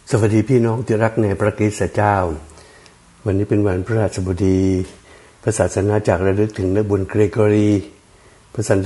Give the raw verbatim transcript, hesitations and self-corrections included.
สวัสดีพี่น้องที่รักในพระคริสต์เจ้าวันนี้เป็นวันพฤหัสบดีพระศาสนาจักรระลึกถึงนักบุญเกรโกรีพระสัน